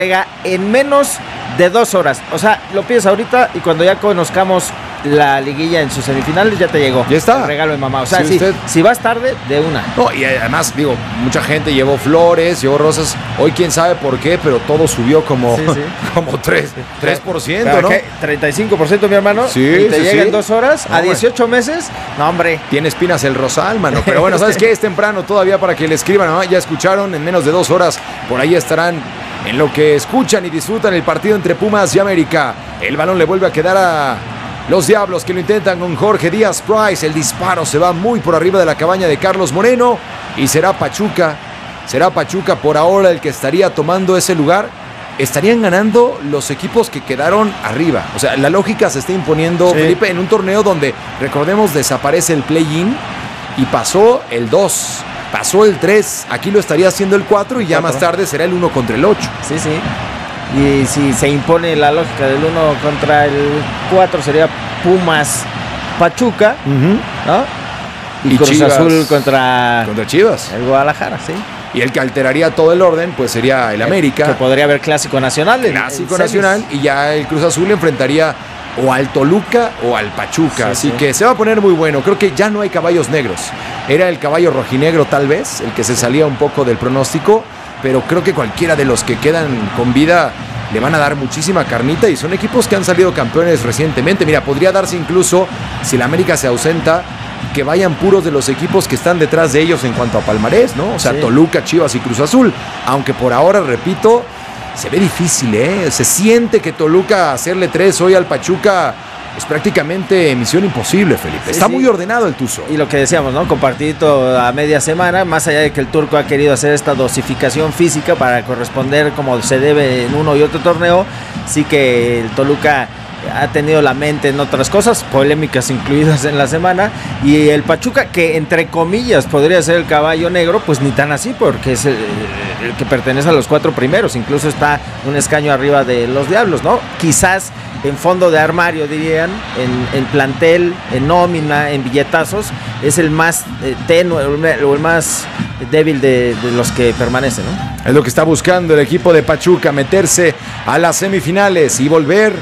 llega en menos de 2 horas. O sea, lo pides ahorita y cuando ya conozcamos la liguilla en sus semifinales ya te llegó. Ya está. El regalo de mamá. O sea, Sí, si vas tarde, de una. No, y además, digo, mucha gente llevó flores, llevó rosas. Hoy quién sabe por qué, pero todo subió como 3%, ¿no? ¿Qué? 35%, mi hermano. Sí, y te sí, llega sí. en 2 horas, No, a 18 meses. No, hombre. Tiene espinas el rosal, mano. Pero bueno, ¿sabes qué? Es temprano todavía para que le escriban, ¿no? Ya escucharon, en menos de 2 horas. Por ahí estarán en lo que escuchan y disfrutan el partido entre Pumas y América. El balón le vuelve a quedar a los Diablos, que lo intentan con Jorge Díaz Price. El disparo se va muy por arriba de la cabaña de Carlos Moreno. Y será Pachuca por ahora el que estaría tomando ese lugar. Estarían ganando los equipos que quedaron arriba. O sea, la lógica se está imponiendo, sí, Felipe, en un torneo donde, recordemos, desaparece el play-in y pasó el 2, pasó el 3. Aquí lo estaría haciendo el 4 y ya más tarde será el 1 contra el 8. Sí, sí. Y si se impone la lógica del 1 contra el 4 sería Pumas Pachuca, ¿no? Y Cruz Chivas, Azul contra Chivas. El Guadalajara, sí. Y el que alteraría todo el orden, pues sería el América. Que podría haber clásico nacional. Clásico nacional, y ya el Cruz Azul enfrentaría o al Toluca o al Pachuca. Así que se va a poner muy bueno. Creo que ya no hay caballos negros. Era el caballo rojinegro tal vez, el que se salía un poco del pronóstico, pero creo que cualquiera de los que quedan con vida le van a dar muchísima carnita y son equipos que han salido campeones recientemente. Mira, podría darse incluso, si el América se ausenta, que vayan puros de los equipos que están detrás de ellos en cuanto a palmarés, ¿no? O sea, Toluca, Chivas y Cruz Azul. Aunque por ahora, repito, se ve difícil, ¿eh? Se siente que Toluca hacerle 3 hoy al Pachuca es prácticamente misión imposible, Felipe. Está muy ordenado el Tuzo. Y lo que decíamos, ¿no? Compartidito a media semana, más allá de que el turco ha querido hacer esta dosificación física para corresponder como se debe en uno y otro torneo, sí que el Toluca ha tenido la mente en otras cosas, polémicas incluidas en la semana, y el Pachuca, que entre comillas podría ser el caballo negro, pues ni tan así, porque es el que pertenece a los 4 primeros, incluso está un escaño arriba de los Diablos, ¿no? Quizás en fondo de armario, dirían, en plantel, en nómina, en billetazos, es el más tenue o el más débil de los que permanecen, ¿no? Es lo que está buscando el equipo de Pachuca, meterse a las semifinales y volver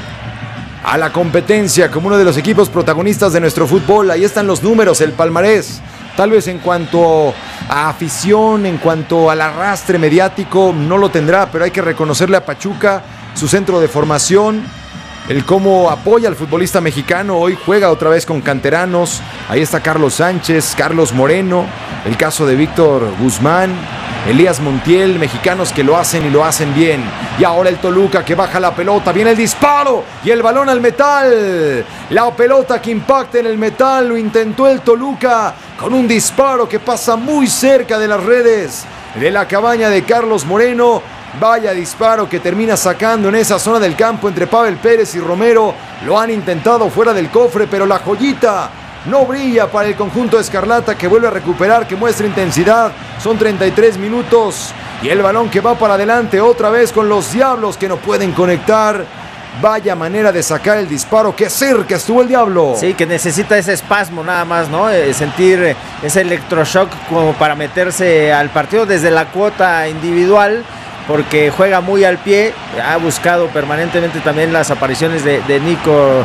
a la competencia como uno de los equipos protagonistas de nuestro fútbol. Ahí están los números, el palmarés. Tal vez en cuanto a afición, en cuanto al arrastre mediático, no lo tendrá, pero hay que reconocerle a Pachuca su centro de formación, el cómo apoya al futbolista mexicano. Hoy juega otra vez con canteranos. Ahí está Carlos Sánchez, Carlos Moreno, el caso de Víctor Guzmán, Elías Montiel, mexicanos que lo hacen y lo hacen bien. Y ahora el Toluca que baja la pelota, viene el disparo y el balón al metal. La pelota que impacta en el metal, lo intentó el Toluca con un disparo que pasa muy cerca de las redes de la cabaña de Carlos Moreno. Vaya disparo que termina sacando en esa zona del campo entre Pavel Pérez y Romero. Lo han intentado fuera del cofre, pero la joyita no brilla para el conjunto escarlata, que vuelve a recuperar, que muestra intensidad. Son 33 minutos y el balón que va para adelante otra vez con los Diablos, que no pueden conectar. Vaya manera de sacar el disparo, que cerca estuvo el Diablo. Sí, que necesita ese espasmo nada más, ¿no? Sentir ese electroshock como para meterse al partido desde la cuota individual, porque juega muy al pie. Ha buscado permanentemente también las apariciones de Nico,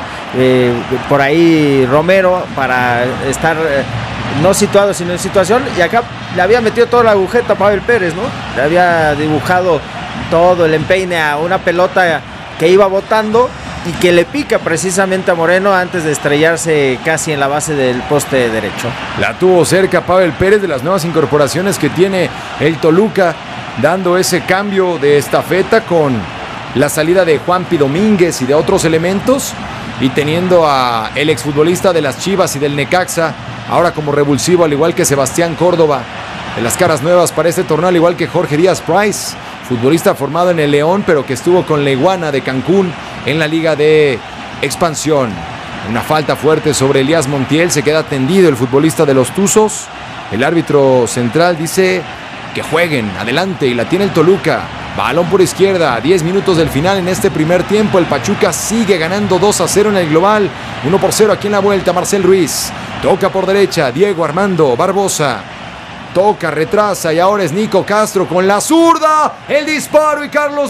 por ahí Romero, para estar no situado sino en situación, y acá le había metido toda la agujeta a Pavel Pérez, ¿no? Le había dibujado todo el empeine a una pelota que iba botando y que le pica precisamente a Moreno antes de estrellarse casi en la base del poste derecho. La tuvo cerca Pavel Pérez, de las nuevas incorporaciones que tiene el Toluca, dando ese cambio de estafeta con la salida de Juanpi Domínguez y de otros elementos, y teniendo a el exfutbolista de las Chivas y del Necaxa ahora como revulsivo, al igual que Sebastián Córdoba, de las caras nuevas para este torneo, al igual que Jorge Díaz Price, futbolista formado en el León, pero que estuvo con la Iguana de Cancún en la Liga de Expansión. Una falta fuerte sobre Elías Montiel, se queda tendido el futbolista de los Tuzos. El árbitro central dice que jueguen adelante, y la tiene el Toluca. Balón por izquierda, 10 minutos del final en este primer tiempo. El Pachuca sigue ganando 2-0 en el global, 1-0 aquí en la vuelta. Marcel Ruiz toca por derecha, Diego Armando Barbosa. Toca, retrasa y ahora es Nico Castro con la zurda. El disparo y Carlos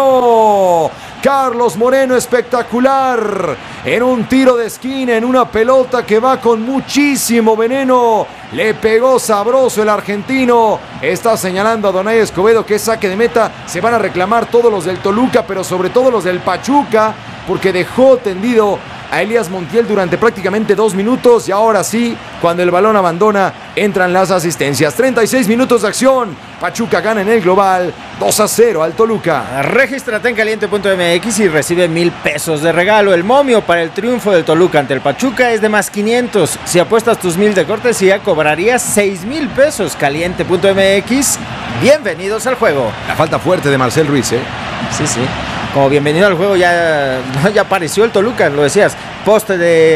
Moreno. Carlos Moreno espectacular. En un tiro de esquina, en una pelota que va con muchísimo veneno. Le pegó sabroso el argentino. Está señalando a Donay Escobedo que es saque de meta. Se van a reclamar todos los del Toluca, pero sobre todo los del Pachuca, porque dejó tendido a Elías Montiel durante prácticamente 2 minutos. Y ahora sí, cuando el balón abandona, entran las asistencias. 36 minutos de acción. Pachuca gana en el global 2-0 al Toluca. Regístrate en caliente.mx y recibe 1,000 pesos de regalo. El momio para el triunfo del Toluca ante el Pachuca es de más 500. Si apuestas tus 1,000 de cortesía, cobrarías 6,000 pesos. Caliente.mx, bienvenidos al juego. La falta fuerte de Marcel Ruiz, ¿eh? Sí. Como bienvenido al juego ya apareció el Toluca, lo decías. Poste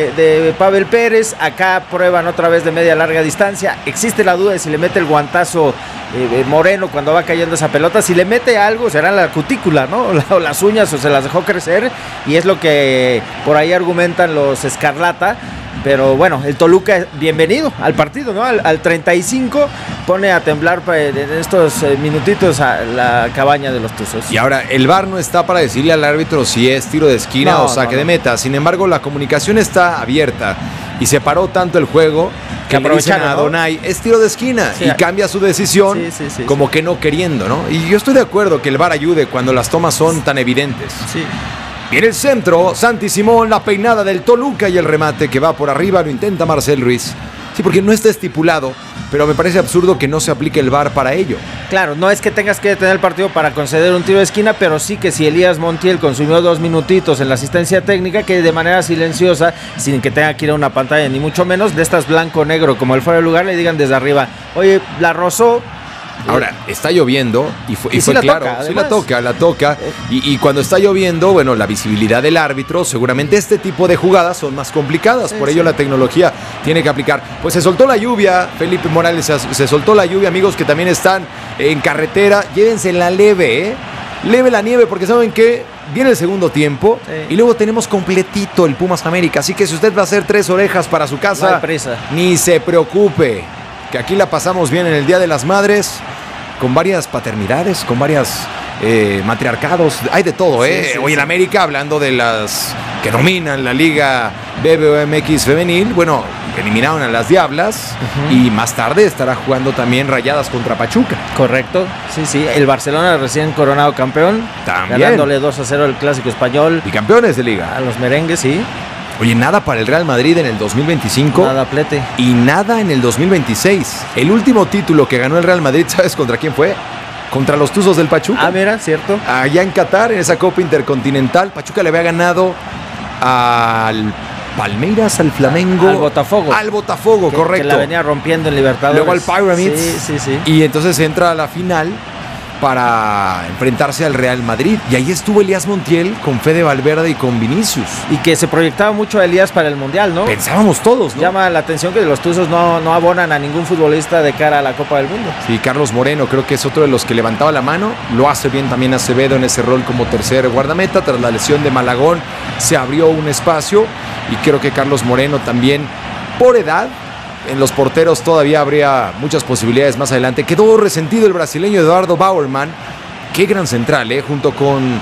de Pavel Pérez. Acá prueban otra vez de media larga distancia. Existe la duda de si le mete el guantazo Moreno cuando va cayendo esa pelota. Si le mete algo, será la cutícula, ¿no? O las uñas, o se las dejó crecer. Y es lo que por ahí argumentan los Escarlata. Pero bueno, el Toluca, bienvenido al partido, ¿no? Al 35 pone a temblar en estos minutitos a la cabaña de los Tuzos. Y ahora, el VAR no está para decirle al árbitro si es tiro de esquina o saque de meta. Sin embargo, la comunicación está abierta y se paró tanto el juego que le dicen a Donay, es tiro de esquina, y cambia su decisión como que no queriendo, ¿no? Y yo estoy de acuerdo que el VAR ayude cuando las tomas son tan evidentes. Sí. Viene el centro, Santi Simón, la peinada del Toluca y el remate que va por arriba, lo intenta Marcel Ruiz. Sí, porque no está estipulado, pero me parece absurdo que no se aplique el VAR para ello. Claro, no es que tengas que detener el partido para conceder un tiro de esquina, pero sí que si Elías Montiel consumió 2 minutitos en la asistencia técnica, que de manera silenciosa, sin que tenga que ir a una pantalla, ni mucho menos, de estas blanco-negro como el fuera de lugar, le digan desde arriba, oye, la rozó. Ahora, está lloviendo y fue claro, toca, sí la toca. Y cuando está lloviendo, bueno, la visibilidad del árbitro, seguramente este tipo de jugadas son más complicadas, por ello la tecnología tiene que aplicar. Pues se soltó la lluvia, Felipe Morales, se soltó la lluvia, amigos que también están en carretera, llévensela leve, leve la nieve, porque saben que viene el segundo tiempo y luego tenemos completito el Pumas América, así que si usted va a hacer 3 orejas para su casa, no hay presa. Ni se preocupe, que aquí la pasamos bien en el Día de las Madres, con varias paternidades, con varias matriarcados, hay de todo, Hoy en América, hablando de las que dominan la Liga BBVA femenil, bueno, eliminaron a las Diablas y más tarde estará jugando también Rayadas contra Pachuca. Correcto, sí, el Barcelona recién coronado campeón, también ganándole 2-0 el Clásico Español. Y campeones de Liga. A los merengues, sí. Oye, nada para el Real Madrid en el 2025. Nada, plete. Y nada en el 2026. El último título que ganó el Real Madrid, ¿sabes contra quién fue? Contra los Tuzos del Pachuca. Ah, mira, cierto. Allá en Qatar, en esa Copa Intercontinental, Pachuca le había ganado al Palmeiras, al Flamengo. Al Botafogo, correcto. Que la venía rompiendo en Libertadores. Luego al Pyramids. Sí. Y entonces entra a la final para enfrentarse al Real Madrid. Y ahí estuvo Elías Montiel con Fede Valverde y con Vinicius. Y que se proyectaba mucho a Elías para el Mundial, ¿no? Pensábamos todos, ¿no? Llama la atención que los Tuzos no abonan a ningún futbolista de cara a la Copa del Mundo. Sí, Carlos Moreno creo que es otro de los que levantaba la mano. Lo hace bien también Acevedo en ese rol como tercer guardameta. Tras la lesión de Malagón se abrió un espacio. Y creo que Carlos Moreno también, por edad, en los porteros todavía habría muchas posibilidades más adelante. Quedó resentido el brasileño Eduardo Bauerman. Qué gran central, junto con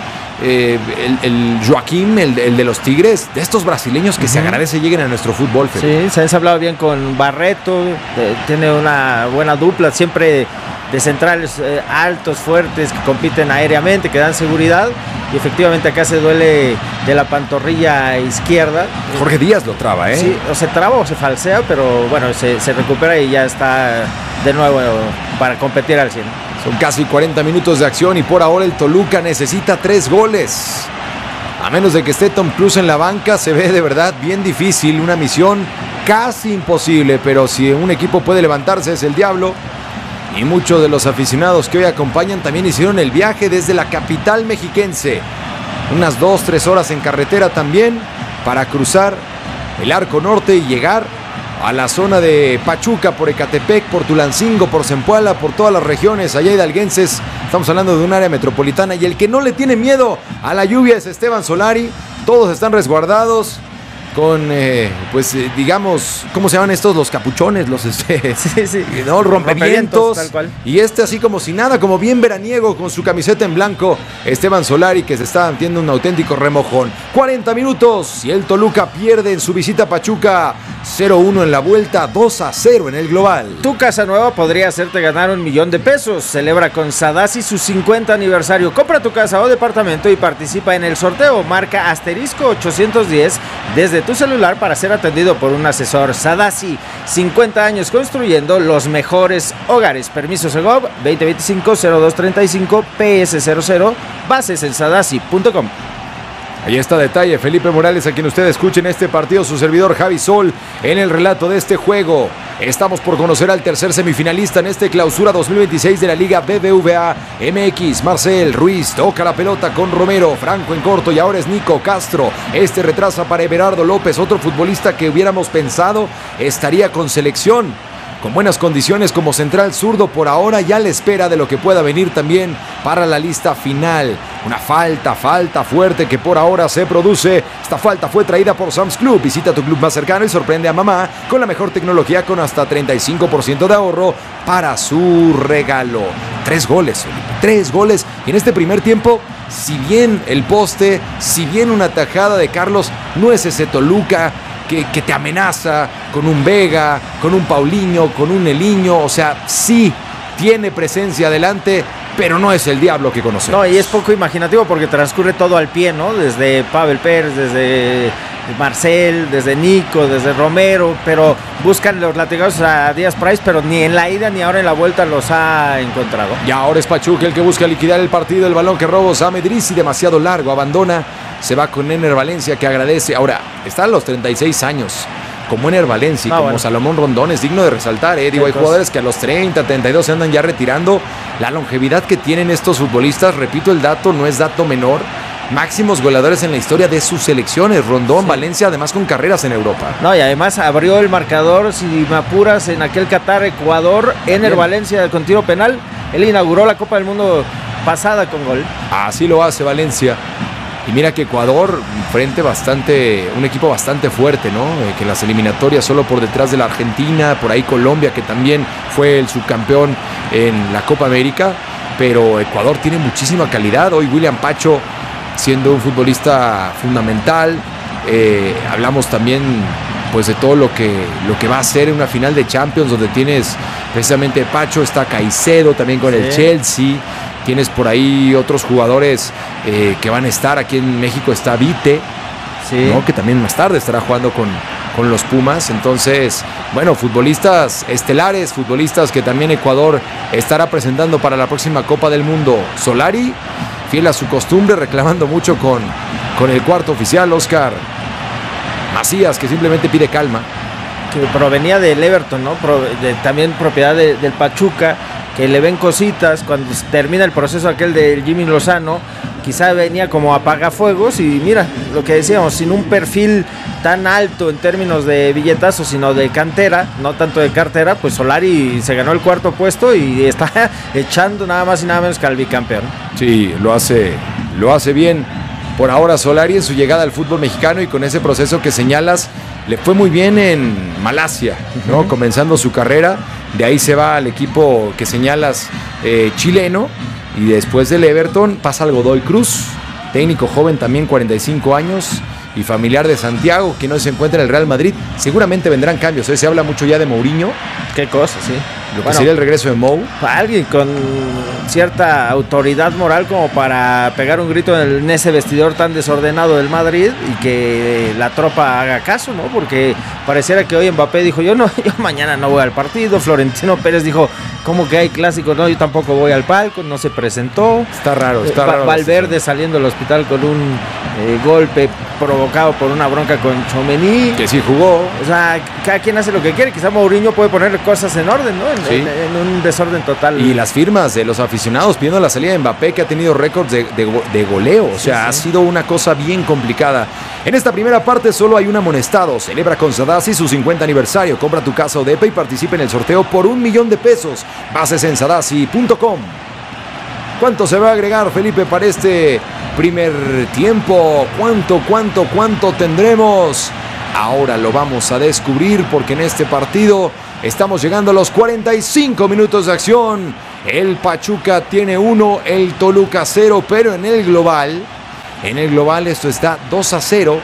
el Joaquín, el de los Tigres. De estos brasileños que se agradece lleguen a nuestro fútbol. Sí, se ha hablado bien con Barreto. Tiene una buena dupla, siempre de centrales altos, fuertes, que compiten aéreamente, que dan seguridad. Y efectivamente acá se duele de la pantorrilla izquierda. Jorge Díaz lo traba, Sí, o se traba o se falsea, pero bueno, se recupera y ya está de nuevo para competir al 100. Son casi 40 minutos de acción y por ahora el Toluca necesita 3 goles. A menos de que esté Tom Cruise en la banca, se ve de verdad bien difícil, una misión casi imposible, pero si un equipo puede levantarse es el Diablo. Y muchos de los aficionados que hoy acompañan también hicieron el viaje desde la capital mexiquense. Unas 2-3 horas en carretera también para cruzar el Arco Norte y llegar a la zona de Pachuca, por Ecatepec, por Tulancingo, por Zempoala, por todas las regiones allá hidalguenses. Estamos hablando de un área metropolitana y el que no le tiene miedo a la lluvia es Esteban Solari. Todos están resguardados. digamos, ¿cómo se llaman estos? Los capuchones, los sí. ¿no? Rompevientos. Tal cual. Y así como si nada, como bien veraniego, con su camiseta en blanco, Esteban Solari, que se está haciendo un auténtico remojón. 40 minutos y el Toluca pierde en su visita a Pachuca. 0-1 en la vuelta, 2-0 en el global. Tu casa nueva podría hacerte ganar $1,000,000. Celebra con Sadasi su 50 aniversario. Compra tu casa o departamento y participa en el sorteo. Marca *810 desde tu celular para ser atendido por un asesor. Sadasi, 50 años construyendo los mejores hogares. Permiso Segov 2025-0235 PS00. Bases en sadasi.com. Ahí está detalle, Felipe Morales, a quien usted escuche en este partido, su servidor Javi Sol, en el relato de este juego. Estamos por conocer al tercer semifinalista en este clausura 2026 de la Liga BBVA MX. Marcel Ruiz toca la pelota con Romero, Franco en corto y ahora es Nico Castro. Este retrasa para Everardo López, otro futbolista que hubiéramos pensado estaría con selección. Con buenas condiciones como central zurdo por ahora, ya a la espera de lo que pueda venir también para la lista final. Una falta fuerte que por ahora se produce. Esta falta fue traída por Sam's Club. Visita tu club más cercano y sorprende a mamá con la mejor tecnología con hasta 35% de ahorro para su regalo. 3 goles, Felipe, 3 goles. Y en este primer tiempo, si bien el poste, si bien una tajada de Carlos, no es ese Toluca que te amenaza con un Vega, con un Paulinho, con un Eliño. O sea, sí tiene presencia adelante, pero no es el Diablo que conocemos. No, y es poco imaginativo porque transcurre todo al pie, ¿no? Desde Pavel Pérez, desde Marcel, desde Nico, desde Romero, pero buscan los latigazos a Díaz Price, pero ni en la ida ni ahora en la vuelta los ha encontrado. Y ahora es Pachuca el que busca liquidar el partido. El balón que roba Samed Rizzi, demasiado largo, abandona. Se va con Ener Valencia, que agradece. Ahora, está a los 36 años. Como Ener Valencia y como bueno, Salomón Rondón, es digno de resaltar. Digo, hay jugadores que a los 30, 32 se andan ya retirando. La longevidad que tienen estos futbolistas, repito el dato, no es dato menor. Máximos goleadores en la historia de sus selecciones. Rondón, sí. Valencia, además con carreras en Europa. No, y además abrió el marcador, si me apuras, en aquel Qatar, Ecuador. Ener Valencia con tiro penal. Él inauguró la Copa del Mundo pasada con gol. Así lo hace Valencia. Y mira que Ecuador frente un equipo bastante fuerte, ¿no? Que en las eliminatorias solo por detrás de la Argentina, por ahí Colombia, que también fue el subcampeón en la Copa América, pero Ecuador tiene muchísima calidad. Hoy William Pacho siendo un futbolista fundamental. Hablamos también pues de todo lo que va a ser en una final de Champions, donde tienes precisamente Pacho, está Caicedo también con el Chelsea. Tienes por ahí otros jugadores que van a estar. Aquí en México está Vite, sí, ¿no? Que también más tarde estará jugando con los Pumas. Entonces, bueno, futbolistas estelares, futbolistas que también Ecuador estará presentando para la próxima Copa del Mundo. Solari, fiel a su costumbre, reclamando mucho con el cuarto oficial, Oscar Macías, que simplemente pide calma. Que provenía del Everton, ¿no? También propiedad del Pachuca, que le ven cositas cuando termina el proceso aquel del Jimmy Lozano. Quizá venía como apagafuegos y mira, lo que decíamos, sin un perfil tan alto en términos de billetazos, sino de cantera, no tanto de cartera, pues Solari se ganó el cuarto puesto y está echando nada más y nada menos que al bicampeón. Sí, lo hace bien. Por ahora Solari en su llegada al fútbol mexicano y con ese proceso que señalas, le fue muy bien en Malasia, ¿no? Uh-huh. Comenzando su carrera, de ahí se va al equipo que señalas chileno, y después del Everton pasa al Godoy Cruz, técnico joven también, 45 años, y familiar de Santiago, que no se encuentra en el Real Madrid. Seguramente vendrán cambios, se habla mucho ya de Mourinho. Qué cosa, sí. Lo que sería el regreso de Mou. Alguien con cierta autoridad moral como para pegar un grito en ese vestidor tan desordenado del Madrid y que la tropa haga caso, ¿no? Porque pareciera que hoy Mbappé dijo, yo mañana no voy al partido. Florentino Pérez dijo, ¿cómo que hay clásico? No, yo tampoco voy al palco, no se presentó. Está raro. Valverde saliendo del hospital con un golpe provocado por una bronca con Tchouaméni. Que sí jugó. O sea, cada quien hace lo que quiere. Quizá Mourinho puede poner cosas en orden, ¿no? Sí. En un desorden total. Y las firmas de los aficionados pidiendo la salida de Mbappé, que ha tenido récords de goleo. O sea, sí. Ha sido una cosa bien complicada. En esta primera parte solo hay un amonestado. Celebra con Sadasi su 50 aniversario. Compra tu casa o depa y participa en el sorteo por $1,000,000. Bases en sadasi.com. ¿Cuánto se va a agregar, Felipe, para este primer tiempo? ¿Cuánto tendremos? Ahora lo vamos a descubrir porque en este partido estamos llegando a los 45 minutos de acción. El Pachuca tiene 1, el Toluca 0, pero en el global esto está 2-0.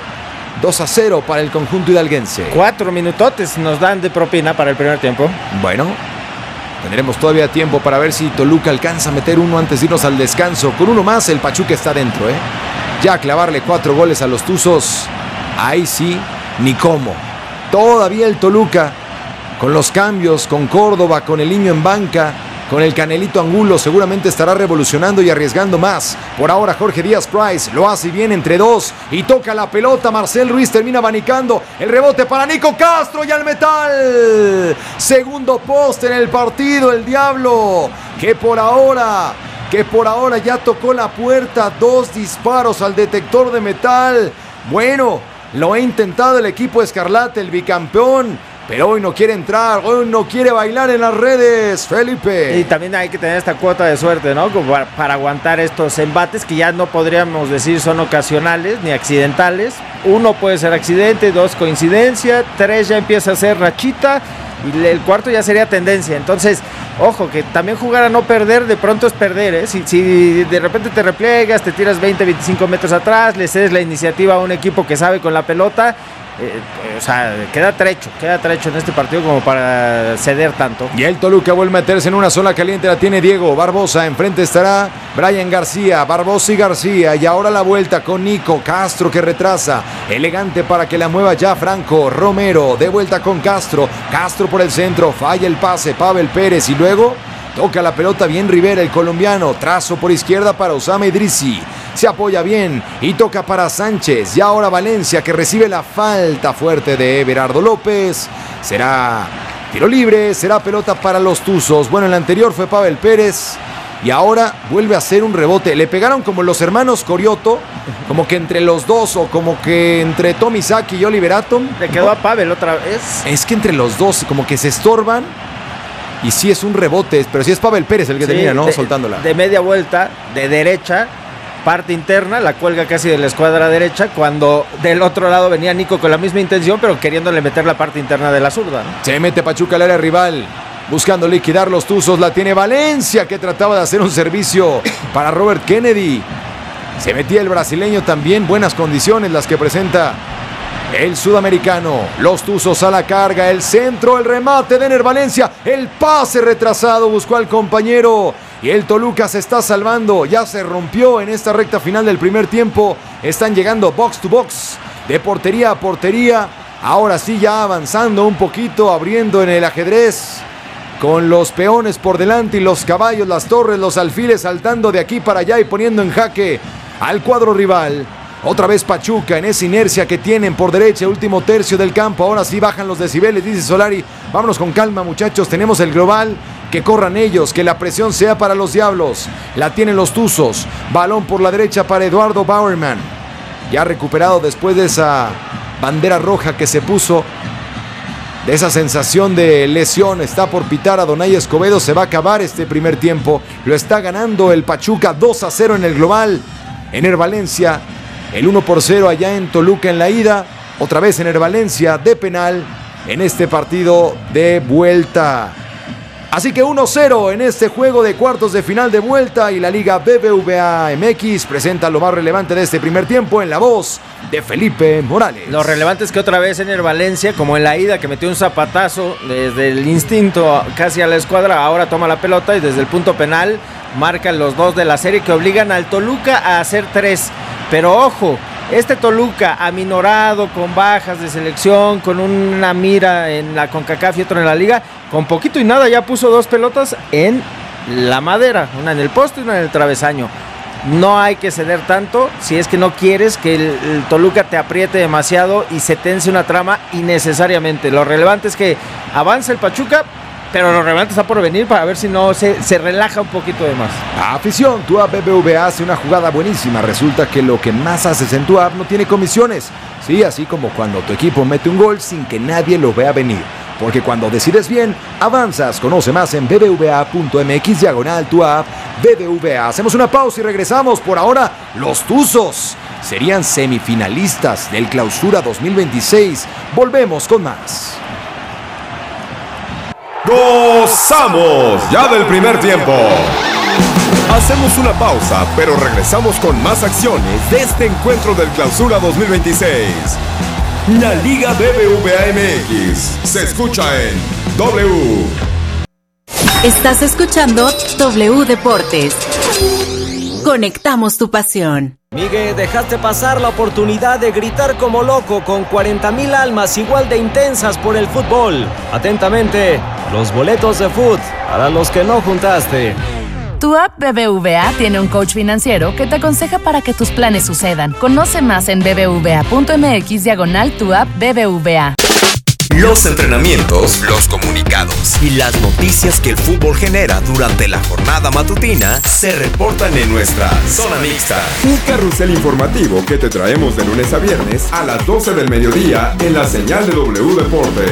2-0 para el conjunto hidalguense. 4 minutotes nos dan de propina para el primer tiempo. Bueno, tendremos todavía tiempo para ver si Toluca alcanza a meter uno antes de irnos al descanso. Con uno más el Pachuca está dentro, ¿eh? Ya clavarle 4 goles a los Tuzos, ahí sí, ni cómo. Todavía el Toluca, con los cambios, con Córdoba, con el niño en banca, con el Canelito Angulo, seguramente estará revolucionando y arriesgando más. Por ahora Jorge Díaz Price lo hace bien entre dos y toca la pelota. Marcel Ruiz termina abanicando. El rebote para Nico Castro y al metal. Segundo poste en el partido, el Diablo, que por ahora ya tocó la puerta. 2 disparos al detector de metal. Bueno, lo ha intentado el equipo Escarlata, el bicampeón, pero hoy no quiere entrar, hoy no quiere bailar en las redes, Felipe. Y también hay que tener esta cuota de suerte, ¿no? Como para aguantar estos embates que ya no podríamos decir son ocasionales ni accidentales. 1 puede ser accidente, 2 coincidencia, 3 ya empieza a ser rachita y el 4 ya sería tendencia. Entonces, ojo, que también jugar a no perder de pronto es perder, ¿eh? Si de repente te repliegas, te tiras 20, 25 metros atrás, le cedes la iniciativa a un equipo que sabe con la pelota, o sea, queda trecho en este partido como para ceder tanto. Y el Toluca vuelve a meterse en una zona caliente, la tiene Diego Barbosa, enfrente estará Brian García, Barbosa y García, y ahora la vuelta con Nico Castro que retrasa, elegante para que la mueva ya Franco Romero, de vuelta con Castro por el centro, falla el pase, Pavel Pérez y luego toca la pelota bien Rivera, el colombiano, trazo por izquierda para Osama Idrissi, se apoya bien y toca para Sánchez, y ahora Valencia que recibe la falta fuerte de Everardo López, será tiro libre, será pelota para los Tuzos. Bueno, en la anterior fue Pavel Pérez y ahora vuelve a hacer un rebote, le pegaron como los hermanos Corioto, como que entre los dos o como que entre Tommy Saki y Oliver Atom. Le quedó a Pavel otra vez. Es que entre los dos como que se estorban. Y sí es un rebote, pero sí es Pavel Pérez el que termina, ¿no? Soltándola. De media vuelta, de derecha, parte interna, la cuelga casi de la escuadra derecha, cuando del otro lado venía Nico con la misma intención, pero queriéndole meter la parte interna de la zurda, ¿no? Se mete Pachuca al área rival, buscando liquidar los Tuzos, la tiene Valencia, que trataba de hacer un servicio para Robert Kennedy. Se metía el brasileño también, buenas condiciones las que presenta el sudamericano. Los Tuzos a la carga, el centro, el remate de Ener Valencia, el pase retrasado, buscó al compañero y el Toluca se está salvando, ya se rompió en esta recta final del primer tiempo. Están llegando box to box, de portería a portería, ahora sí ya avanzando un poquito, abriendo en el ajedrez, con los peones por delante y los caballos, las torres, los alfiles saltando de aquí para allá y poniendo en jaque al cuadro rival. Otra vez Pachuca en esa inercia que tienen por derecha, último tercio del campo. Ahora sí bajan los decibeles, dice Solari. Vámonos con calma, muchachos, tenemos el global. Que corran ellos, que la presión sea para los Diablos. La tienen los Tuzos. Balón por la derecha para Eduardo Bauerman. Ya recuperado después de esa bandera roja que se puso, de esa sensación de lesión. Está por pitar a Donay Escobedo. Se va a acabar este primer tiempo. Lo está ganando el Pachuca 2-0 en el global. Ener Valencia, el 1-0 allá en Toluca en la ida. Otra vez Ener Valencia de penal en este partido de vuelta. Así que 1-0 en este juego de cuartos de final de vuelta, y la Liga BBVA MX presenta lo más relevante de este primer tiempo en la voz de Felipe Morales. Lo relevante es que otra vez Ener Valencia, como en la ida que metió un zapatazo desde el instinto casi a la escuadra, ahora toma la pelota y desde el punto penal marcan los 2 de la serie que obligan al Toluca a hacer 3. Pero ojo, este Toluca aminorado, con bajas de selección, con una mira en la CONCACAF y otra en la Liga, con poquito y nada ya puso 2 pelotas en la madera, una en el poste y una en el travesaño. No hay que ceder tanto si es que no quieres que el Toluca te apriete demasiado y se tense una trama innecesariamente. Lo relevante es que avanza el Pachuca, pero lo relevante está por venir para ver si no se relaja un poquito de más. Afición, tu app BBVA hace una jugada buenísima. Resulta que lo que más haces en tu app no tiene comisiones. Sí, así como cuando tu equipo mete un gol sin que nadie lo vea venir. Porque cuando decides bien, avanzas. Conoce más en bbva.mx/tu app BBVA. Hacemos una pausa y regresamos. Por ahora, los Tuzos serían semifinalistas del Clausura 2026. Volvemos con más. ¡Gozamos! Ya del primer tiempo. Hacemos una pausa, pero regresamos con más acciones de este encuentro del Clausura 2026. La Liga BBVA MX se escucha en W. Estás escuchando W Deportes. Conectamos tu pasión. Miguel, dejaste pasar la oportunidad de gritar como loco con 40,000 almas igual de intensas por el fútbol. Atentamente, los boletos de fútbol para los que no juntaste. Tu app BBVA tiene un coach financiero que te aconseja para que tus planes sucedan. Conoce más en bbva.mx/tu app BBVA. Los entrenamientos, los comunicados y las noticias que el fútbol genera durante la jornada matutina se reportan en nuestra Zona Mixta. Un carrusel informativo que te traemos de lunes a viernes a las 12 del mediodía en la señal de W Deportes.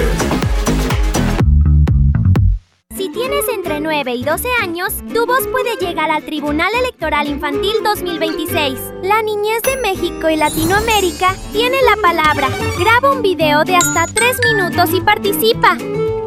Si tienes entre 9 y 12 años, tu voz puede llegar al Tribunal Electoral Infantil 2026. La niñez de México y Latinoamérica tiene la palabra. Graba un video de hasta 3 minutos y participa.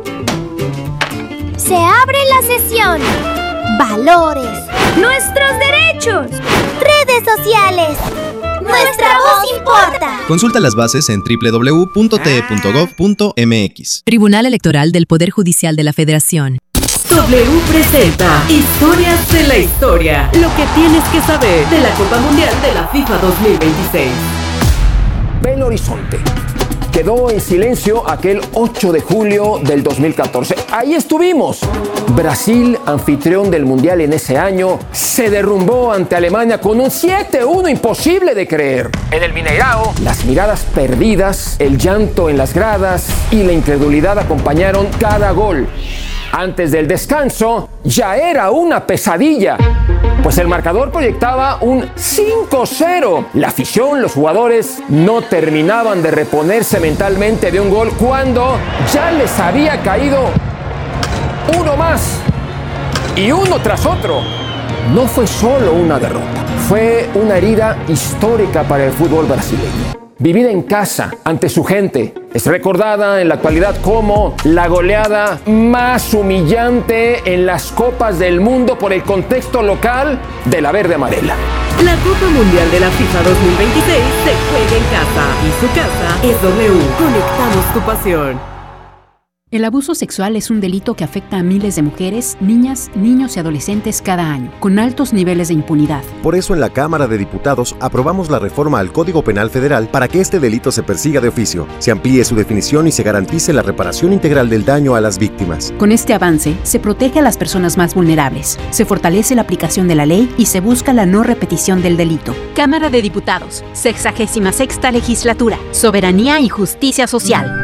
Se abre la sesión. Valores. Nuestros derechos. Redes sociales. Nuestra voz importa. Consulta las bases en www.te.gov.mx. Tribunal Electoral del Poder Judicial de la Federación. W presenta Historias de la Historia. Lo que tienes que saber de la Copa Mundial de la FIFA 2026. Belo Horizonte. Quedó en silencio aquel 8 de julio del 2014. Ahí estuvimos. Brasil, anfitrión del Mundial en ese año, se derrumbó ante Alemania con un 7-1 imposible de creer. En el Mineirao, las miradas perdidas, el llanto en las gradas y la incredulidad acompañaron cada gol. Antes del descanso, ya era una pesadilla, pues el marcador proyectaba un 5-0. La afición, los jugadores, no terminaban de reponerse mentalmente de un gol cuando ya les había caído uno más y uno tras otro. No fue solo una derrota, fue una herida histórica para el fútbol brasileño. Vivida en casa, ante su gente, es recordada en la actualidad como la goleada más humillante en las Copas del Mundo por el contexto local de la verde amarela. La Copa Mundial de la FIFA 2026 se juega en casa y su casa es W. Conectamos tu pasión. El abuso sexual es un delito que afecta a miles de mujeres, niñas, niños y adolescentes cada año, con altos niveles de impunidad. Por eso en la Cámara de Diputados aprobamos la reforma al Código Penal Federal para que este delito se persiga de oficio, se amplíe su definición y se garantice la reparación integral del daño a las víctimas. Con este avance, se protege a las personas más vulnerables, se fortalece la aplicación de la ley y se busca la no repetición del delito. Cámara de Diputados, 66ª Legislatura, Soberanía y Justicia Social.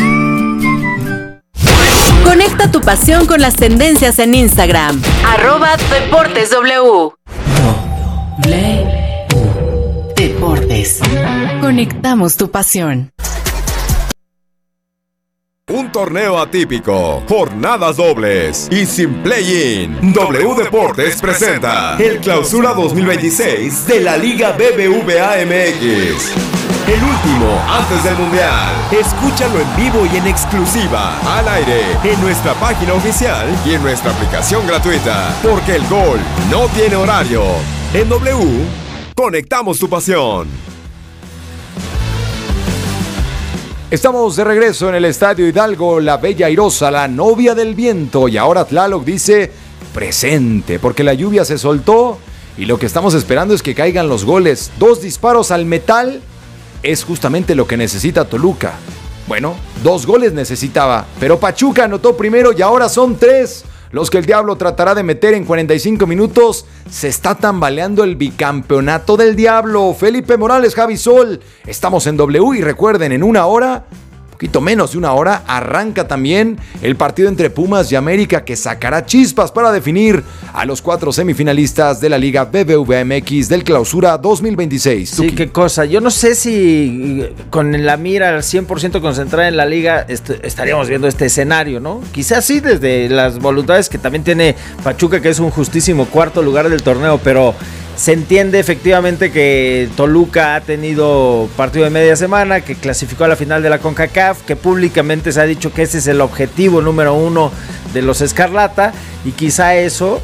Conecta tu pasión con las tendencias en Instagram. @DeportesW. Deportes. Conectamos tu pasión. Un torneo atípico, jornadas dobles y sin play-in. W Deportes presenta el Clausura 2026 de la Liga BBVA MX. El último antes del Mundial. Escúchalo en vivo y en exclusiva, al aire, en nuestra página oficial y en nuestra aplicación gratuita. Porque el gol no tiene horario. En W, conectamos tu pasión. Estamos de regreso en el Estadio Hidalgo, la Bella Airosa, la novia del viento. Y ahora Tlaloc dice presente, porque la lluvia se soltó y lo que estamos esperando es que caigan los goles. 2 disparos al metal es justamente lo que necesita Toluca. Bueno, 2 goles necesitaba, pero Pachuca anotó primero y ahora son 3 los que el Diablo tratará de meter en 45 minutos. Se está tambaleando el bicampeonato del Diablo. Felipe Morales, Javi Sol, estamos en W y recuerden, en una hora, poquito menos de una hora, arranca también el partido entre Pumas y América, que sacará chispas para definir a los 4 semifinalistas de la Liga BBVA MX del Clausura 2026. Sí, qué cosa. Yo no sé si con la mira al 100% concentrada en la Liga estaríamos viendo este escenario, ¿no? Quizás sí, desde las voluntades que también tiene Pachuca, que es un justísimo 4º lugar del torneo, pero Se entiende efectivamente que Toluca ha tenido partido de media semana, que clasificó a la final de la CONCACAF, que públicamente se ha dicho que ese es el objetivo número 1 de los Escarlata, y quizá eso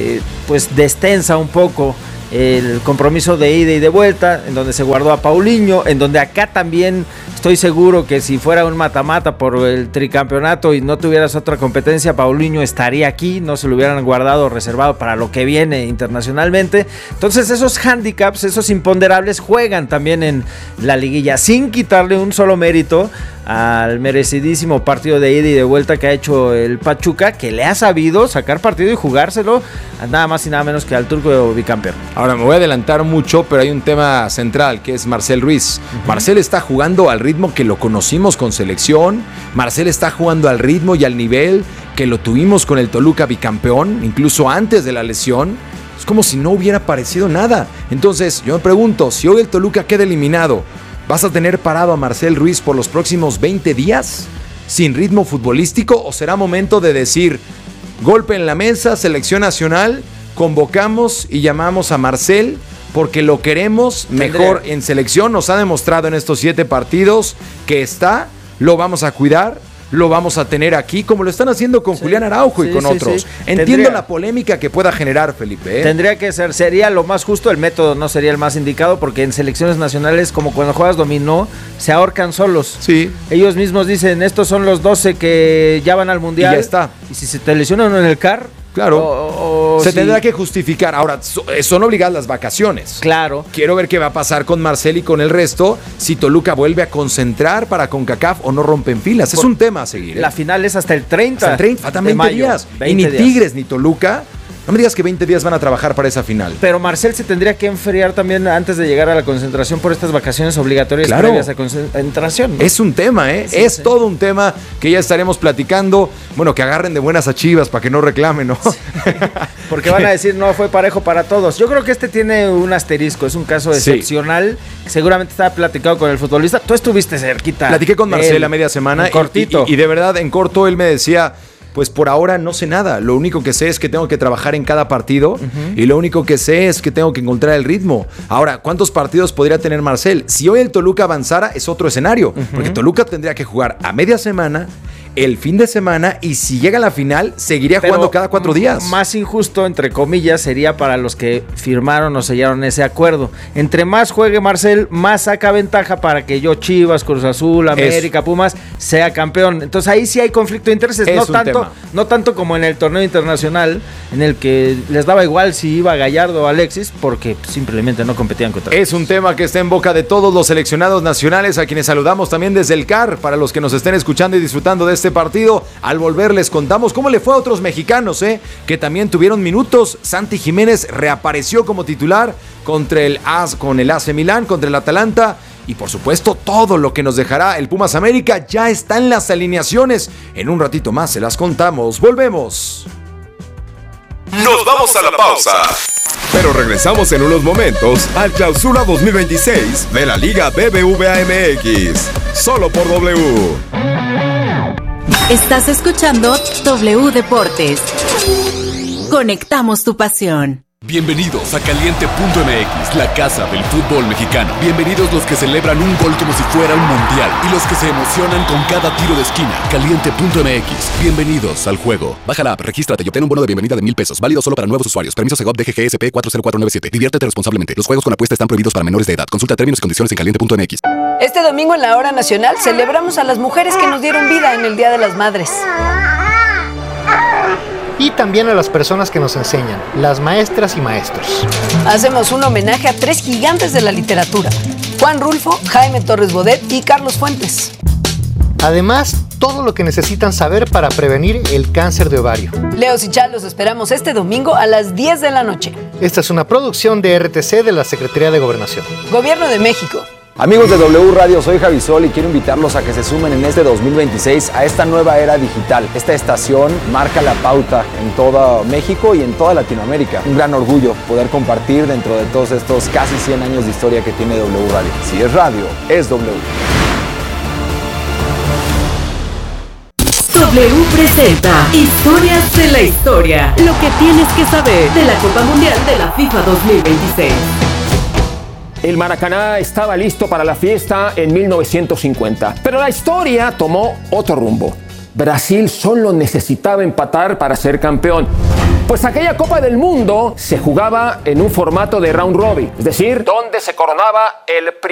pues destensa un poco el compromiso de ida y de vuelta, en donde se guardó a Paulinho, en donde acá también estoy seguro que si fuera un mata-mata por el tricampeonato y no tuvieras otra competencia, Paulinho estaría aquí, no se lo hubieran guardado o reservado para lo que viene internacionalmente. Entonces esos handicaps, esos imponderables juegan también en la liguilla, sin quitarle un solo mérito al merecidísimo partido de ida y de vuelta que ha hecho el Pachuca, que le ha sabido sacar partido y jugárselo a nada más y nada menos que al turco bicampeón. Ahora me voy a adelantar mucho, pero hay un tema central que es Marcel Ruiz. Marcel está jugando al ritmo que lo conocimos con selección. Marcel está jugando al ritmo y al nivel que lo tuvimos con el Toluca bicampeón, incluso antes de la lesión. Es como si no hubiera parecido nada. Entonces yo me pregunto, si hoy el Toluca queda eliminado, ¿vas a tener parado a Marcel Ruiz por los próximos 20 días? ¿Sin ritmo futbolístico? ¿O será momento de decir, golpe en la mesa, selección nacional, convocamos y llamamos a Marcel porque lo queremos mejor en selección? Nos ha demostrado en estos 7 partidos que está, lo vamos a cuidar, lo vamos a tener aquí, como lo están haciendo con Julián Araujo y con otros. Entiendo la polémica que pueda generar, Felipe. Tendría que ser, sería lo más justo, el método no sería el más indicado, porque en selecciones nacionales, como cuando juegas dominó, se ahorcan solos. Sí. Ellos mismos dicen, estos son los 12 que ya van al Mundial. Y ya está. Y si se te lesiona uno en el CAR... Claro, se tendrá que justificar. Ahora, son obligadas las vacaciones. Claro. Quiero ver qué va a pasar con Marcel y con el resto, si Toluca vuelve a concentrar para CONCACAF o no rompen filas. Es un tema a seguir. La final es hasta el 30. Hasta el 30, faltan 20 días. Y ni Tigres ni Toluca, no me digas que 20 días van a trabajar para esa final. Pero Marcel se tendría que enfriar también antes de llegar a la concentración por estas vacaciones obligatorias previas a concentración, ¿no? Es un tema, Sí, es todo un tema que ya estaremos platicando. Bueno, que agarren de buenas a Chivas para que no reclamen, ¿no? Sí. Porque van a decir, no, fue parejo para todos. Yo creo que este tiene un asterisco, es un caso excepcional. Seguramente estaba platicado con el futbolista. Tú estuviste cerquita. Platiqué con Marcel a media semana. Cortito. Y de verdad, en corto, él me decía... Pues por ahora no sé nada, lo único que sé es que tengo que trabajar en cada partido y lo único que sé es que tengo que encontrar el ritmo. Ahora, ¿cuántos partidos podría tener Marcel? Si hoy el Toluca avanzara es otro escenario, porque Toluca tendría que jugar a media semana, el fin de semana, y si llega a la final seguiría jugando cada 4 días. Más injusto, entre comillas, sería para los que firmaron o sellaron ese acuerdo. Entre más juegue Marcel, más saca ventaja para que Chivas, Cruz Azul, América, Pumas, sea campeón. Entonces ahí sí hay conflicto de intereses, no tanto como en el torneo internacional, en el que les daba igual si iba Gallardo o Alexis, porque simplemente no competían contra ellos. Es un tema que está en boca de todos los seleccionados nacionales, a quienes saludamos también desde el CAR, para los que nos estén escuchando y disfrutando de este partido. Al volver les contamos cómo le fue a otros mexicanos, que también tuvieron minutos. Santi Jiménez reapareció como titular con el AC Milán, contra el Atalanta. Y por supuesto, todo lo que nos dejará el Pumas América ya está en las alineaciones. En un ratito más se las contamos. Volvemos. Nos vamos a la pausa. Pero regresamos en unos momentos al Clausura 2026 de la Liga BBVA MX. Solo por W. Estás escuchando W Deportes. Conectamos tu pasión. Bienvenidos a Caliente.mx, la casa del fútbol mexicano. Bienvenidos los que celebran un gol como si fuera un mundial y los que se emocionan con cada tiro de esquina. Caliente.mx, bienvenidos al juego. Baja la app, regístrate y obtén un bono de bienvenida de $1,000. Válido solo para nuevos usuarios. Permiso Segov DGGSP 40497. Diviértete responsablemente. Los juegos con apuesta están prohibidos para menores de edad. Consulta términos y condiciones en Caliente.mx. Este domingo en la Hora Nacional celebramos a las mujeres que nos dieron vida en el Día de las Madres. Y también a las personas que nos enseñan, las maestras y maestros. Hacemos un homenaje a 3 gigantes de la literatura: Juan Rulfo, Jaime Torres Bodet y Carlos Fuentes. Además, todo lo que necesitan saber para prevenir el cáncer de ovario. Leos y Chal los esperamos este domingo a las 10 de la noche. Esta es una producción de RTC de la Secretaría de Gobernación. Gobierno de México. Amigos de W Radio, soy Javi Sol y quiero invitarlos a que se sumen en este 2026 a esta nueva era digital. Esta estación marca la pauta en todo México y en toda Latinoamérica. Un gran orgullo poder compartir dentro de todos estos casi 100 años de historia que tiene W Radio. Si es radio, es W. W presenta Historias de la Historia. Lo que tienes que saber de la Copa Mundial de la FIFA 2026. El Maracaná estaba listo para la fiesta en 1950, pero la historia tomó otro rumbo. Brasil solo necesitaba empatar para ser campeón, pues aquella Copa del Mundo se jugaba en un formato de round robin, es decir, donde se coronaba el